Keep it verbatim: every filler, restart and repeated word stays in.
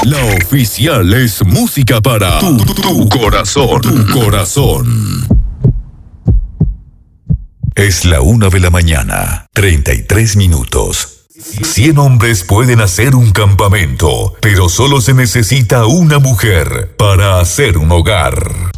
La oficial es música para tu, tu, tu corazón. Tu corazón. Es la una de la mañana, treinta y tres minutos. Cien hombres pueden hacer un campamento, pero solo se necesita una mujer para hacer un hogar.